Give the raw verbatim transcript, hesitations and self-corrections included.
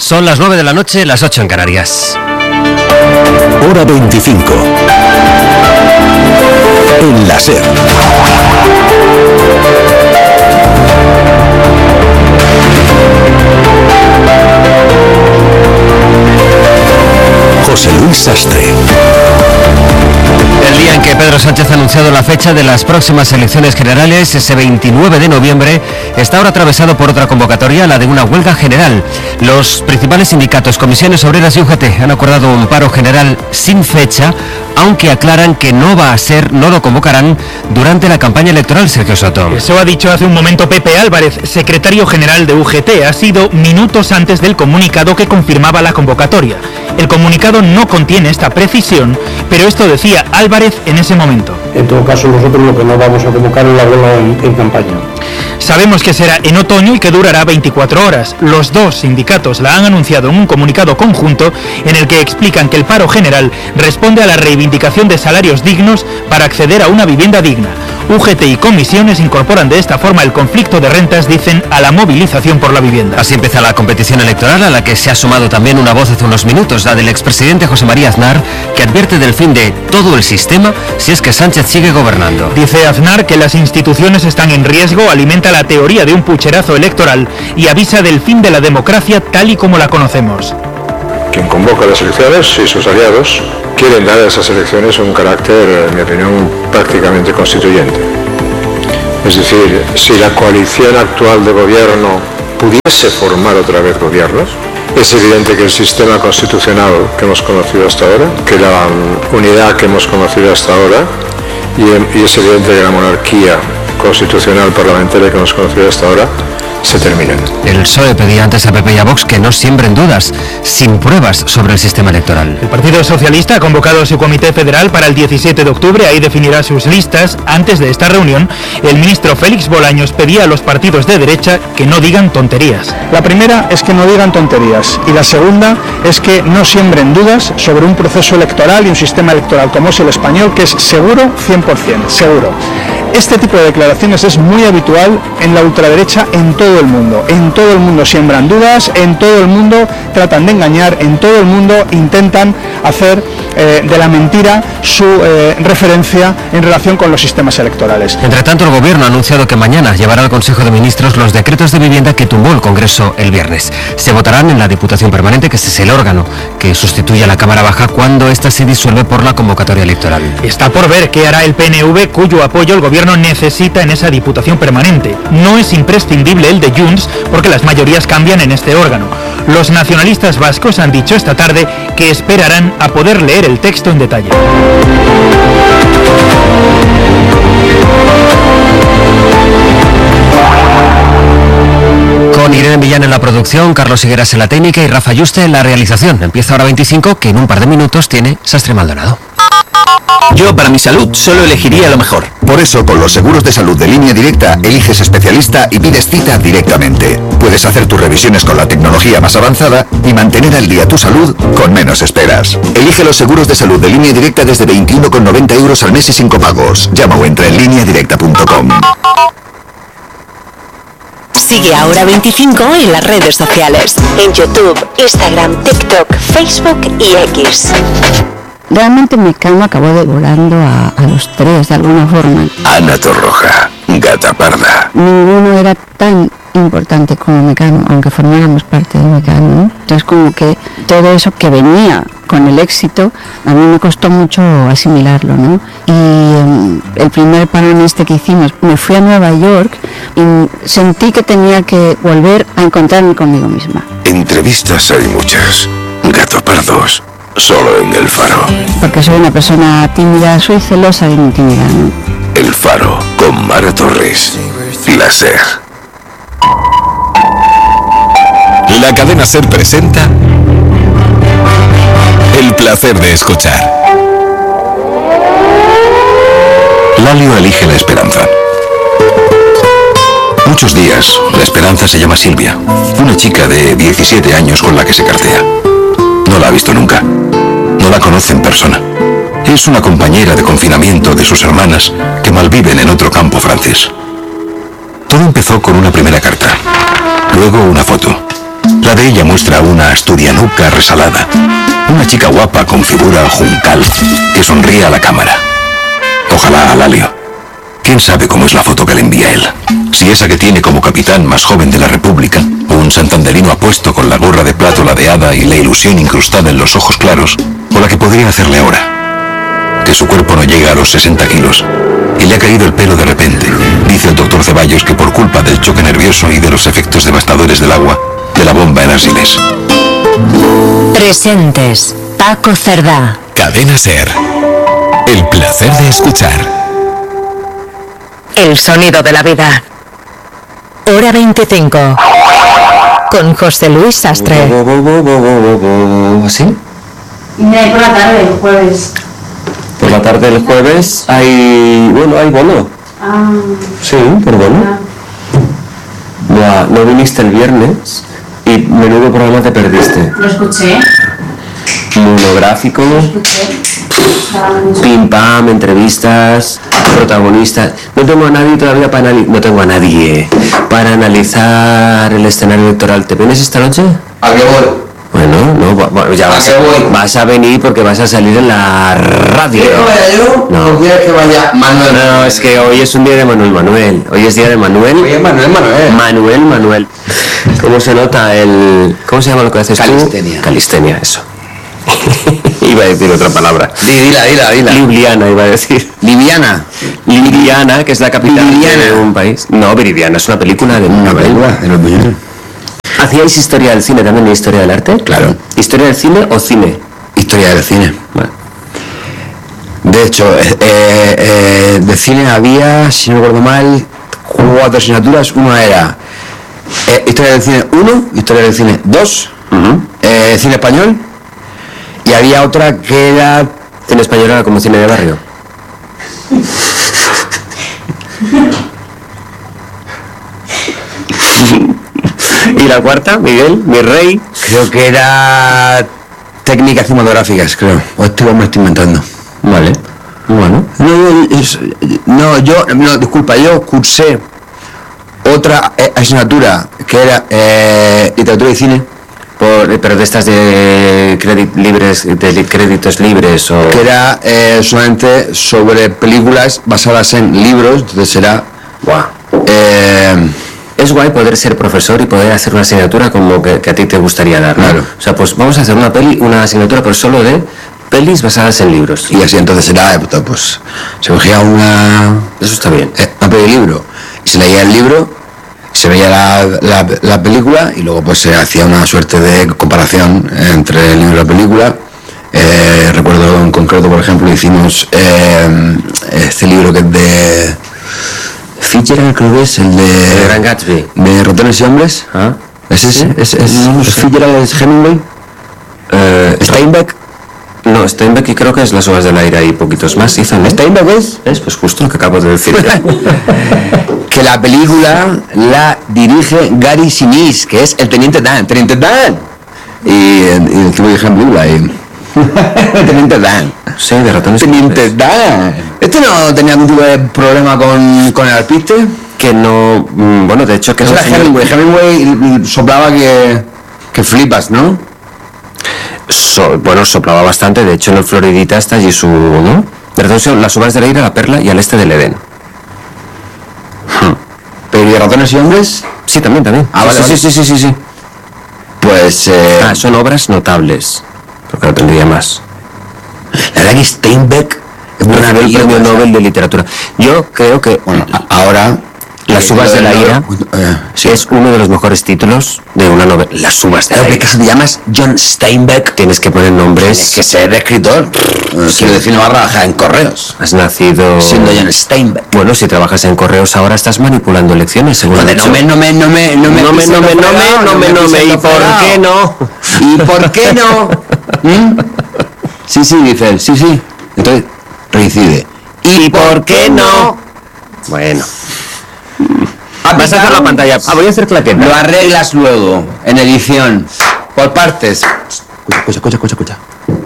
Son las nueve de la noche, las ocho en Canarias. Hora veinticinco. En la SER. José Luis Sastre. El día en que Pedro Sánchez ha anunciado la fecha de las próximas elecciones generales, ese veintinueve de noviembre, está ahora atravesado por otra convocatoria, la de una huelga general. Los principales sindicatos, comisiones obreras y U G T han acordado un paro general sin fecha, aunque aclaran que no va a ser, no lo convocarán durante la campaña electoral. Sergio Soto. Eso ha dicho hace un momento Pepe Álvarez, secretario general de U G T. Ha sido minutos antes del comunicado que confirmaba la convocatoria. El comunicado no contiene esta precisión, pero esto decía Álvarez en ese momento. En todo caso, nosotros lo que no vamos a convocar es la huelga en, en campaña. Sabemos que será en otoño y que durará veinticuatro horas. Los dos sindicatos la han anunciado en un comunicado conjunto en el que explican que el paro general responde a la reivindicación de salarios dignos para acceder a una vivienda digna. U G T y comisiones incorporan de esta forma el conflicto de rentas, dicen, a la movilización por la vivienda. Así empieza la competición electoral, a la que se ha sumado también una voz hace unos minutos, la del expresidente José María Aznar, que advierte del fin de todo el sistema si es que Sánchez sigue gobernando. Dice Aznar que las instituciones están en riesgo, alimenta la teoría de un pucherazo electoral y avisa del fin de la democracia tal y como la conocemos. Quien convoca las elecciones y sus aliados quieren dar a esas elecciones un carácter, en mi opinión, prácticamente constituyente. Es decir, si la coalición actual de gobierno pudiese formar otra vez gobiernos, es evidente que el sistema constitucional que hemos conocido hasta ahora, que la unidad que hemos conocido hasta ahora, y, y es evidente que la monarquía constitucional parlamentaria que hemos conocido hasta ahora, se terminan. El P S O E pedía antes a P P y a Vox que no siembren dudas, sin pruebas sobre el sistema electoral. El Partido Socialista ha convocado a su comité federal para el diecisiete de octubre, ahí definirá sus listas. Antes de esta reunión, el ministro Félix Bolaños pedía a los partidos de derecha que no digan tonterías. La primera es que no digan tonterías y la segunda es que no siembren dudas sobre un proceso electoral y un sistema electoral como es el español, que es seguro cien por ciento, seguro. Este tipo de declaraciones es muy habitual en la ultraderecha en todo el mundo. En todo el mundo siembran dudas, en todo el mundo tratan de engañar, en todo el mundo intentan hacer eh, de la mentira su eh, referencia en relación con los sistemas electorales. Entre tanto, el Gobierno ha anunciado que mañana llevará al Consejo de Ministros los decretos de vivienda que tumbó el Congreso el viernes. Se votarán en la Diputación Permanente, que es el órgano que sustituye a la Cámara Baja cuando ésta se disuelve por la convocatoria electoral. Está por ver qué hará el P N V, cuyo apoyo el Gobierno necesita en esa Diputación Permanente. No es imprescindible el de Junts porque las mayorías cambian en este órgano. Los nacionalistas vascos han dicho esta tarde que esperarán a poder leer el texto en detalle. Con Irene Villán en la producción, Carlos Higueras en la técnica y Rafa Yuste en la realización. Empieza Hora veinticinco, que en un par de minutos tiene Sastre Maldonado. Yo, para mi salud, solo elegiría lo mejor. Por eso, con los seguros de salud de Línea Directa, eliges especialista y pides cita directamente. Puedes hacer tus revisiones con la tecnología más avanzada y mantener al día tu salud con menos esperas. Elige los seguros de salud de Línea Directa desde veintiuno con noventa euros al mes y sin copagos. Llama o entra en línea directa punto com. Sigue a Hora veinticinco en las redes sociales. En YouTube, Instagram, TikTok, Facebook y X. Realmente Mecano acabó devorando a, a los tres de alguna forma. Ana Torroja, Gata Parda. Ninguno era tan importante como Mecano, aunque formáramos parte de Mecano, ¿no? Entonces como que todo eso que venía con el éxito, a mí me costó mucho asimilarlo, ¿no? Y um, el primer parón este que hicimos, me fui a Nueva York y sentí que tenía que volver a encontrarme conmigo misma. Entrevistas hay muchas. Gato Pardos. Solo en El Faro. Porque soy una persona tímida, soy celosa y muy tímida, ¿no? El Faro, con Mara Torres. La SER. La cadena SER presenta El placer de escuchar. Lalio elige la esperanza. Muchos días, la esperanza se llama Silvia, una chica de diecisiete años con la que se cartea. No la ha visto nunca. No la conoce en persona. Es una compañera de confinamiento de sus hermanas que malviven en otro campo francés. Todo empezó con una primera carta, luego una foto, La de ella muestra una asturianuca resalada. Una chica guapa con figura juncal que sonríe a la cámara. Ojalá a Lalio. ¿Quién sabe cómo es la foto que le envía él? Si esa que tiene como capitán más joven de la República, un santanderino apuesto con la gorra de plato ladeada y la ilusión incrustada en los ojos claros, o la que podría hacerle ahora. Que su cuerpo no llega a los sesenta kilos y le ha caído el pelo de repente. Dice el doctor Ceballos que por culpa del choque nervioso y de los efectos devastadores del agua, de la bomba en Arsiles. Presentes. Paco Cerdá. Cadena SER. El placer de escuchar. El sonido de la vida. Hora veinticinco. Con José Luis Sastre. ¿Sí? Mira, por la tarde, el jueves. Por la tarde del jueves hay... Bueno, hay bono. Ah. Sí, por bono. Ya, no viniste el viernes y menudo programa te perdiste. Lo escuché. Monográfico. Lo escuché. Pim pam, entrevistas, protagonistas. No tengo a nadie todavía para analizar. No tengo a nadie para analizar el escenario electoral. ¿Te vienes esta noche? ¿A qué voy? Bueno, no, bueno, ya vas a, voy? vas a venir porque vas a salir en la radio. ¿Quieres que vaya yo? No. ¿O quieres que vaya Manuel? No, es que hoy es un día de Manuel Manuel. Hoy es día de Manuel. Hoy es Manuel Manuel. Manuel Manuel. ¿Cómo se nota el... ¿Cómo se llama lo que haces Calistenia. tú? Calistenia, eso. Iba a decir otra palabra. Dila, dila, dila. Ljubljana iba a decir. Liviana. Ljubljana, que es la capital Viridiana. de un país. No, Viridiana es una película de Una película de los millones. ¿Hacíais historia del cine también y historia del arte? Claro. ¿Historia del cine o cine? Historia del cine. Bueno. De hecho, eh, eh, de cine había, si no recuerdo mal, cuatro asignaturas. Una era eh, Historia del cine uno, Historia del cine dos, Uh-huh. eh, Cine español, y había otra que era... Cine español era como cine de barrio. ¿Y la cuarta, Miguel, mi rey? Creo que era técnicas cinematográficas, creo. O esto me estoy inventando. Vale. Bueno. No, yo, es- no, yo, no, disculpa, yo cursé otra eh, asignatura que era eh, literatura y cine, Por, pero de estas de crédit libres, de li- créditos libres o... que era eh, solamente sobre películas basadas en libros, entonces era... Guau. eh, Es guay poder ser profesor y poder hacer una asignatura como que, que a ti te gustaría dar, ¿no? Claro. O sea, pues vamos a hacer una peli, una asignatura pero solo de pelis basadas en libros. y así entonces era, eh, pues, se cogía una... Eso está bien. eh, una peli de libro, y se leía el libro, se veía la, la, la película, y luego pues se hacía una suerte de comparación entre el libro y la película. Eh, recuerdo en concreto, por ejemplo, hicimos eh, este libro que es de Fitzgerald, creo que es el de... El Gran Gatsby. de Ratones y Hombres. ¿Ah? ¿Es ese? ¿Es, es, No es sé. Fitzgerald, es Hemingway? Eh, ¿Steinbeck? No, Steinbeck y creo que es Las uvas del aire y poquitos más hizo, ¿no? ¿Steinbeck es? Es pues justo lo que acabo de decir. Que la película la dirige Gary Sinise, que es el Teniente Dan, Teniente Dan. Y, y el tipo de película, y... Teniente Dan. Sí, de ratones. Teniente Dan. ¿Este no tenía algún tipo de problema con, con el alpiste? Que no... mm, Bueno, de hecho que Eso no era sé- Hemingway. Hemingway soplaba que, que flipas, ¿no? So- bueno, soplaba bastante, de hecho en el Floridita está allí su... ¿no? De ratones son Las uvas del aire, La perla y Al este del Edén. Pero ¿y de Ratones y Hombres? Sí, también, también. Ah, sí, vale, sí, vale. sí, sí, sí, sí. Pues... Eh, Ah, son obras notables. Porque no tendría más. la verdad que Steinbeck es buena Recibió el amiga, premio pues, Nobel de literatura. Yo creo que Bueno, a- ahora... Las eh, uvas lo de la lo- ira eh, sí. es uno de los mejores títulos de una novela. Las uvas de Claro, la pero que ira. si te llamas John Steinbeck, Tienes que poner nombres. tienes que ser escritor. Quiero decir, no va a trabajar en correos. Has nacido... Siendo John Steinbeck. Bueno, si trabajas en correos ahora estás manipulando elecciones, según Joder, han no me, dicho. no me, no me, no me, No me, pises no me, lo no me, fregado, no me, no pises me. ¿Y lo por fregado. qué no? ¿Y por qué no? ¿Mm? Sí, sí, dice él, sí, sí. Entonces, reincide. ¿Y por qué no? Bueno. Vas a hacer la pantalla. Ah, voy a hacer claqueta. Lo arreglas luego, en edición, por partes. Escucha, escucha, escucha, escucha.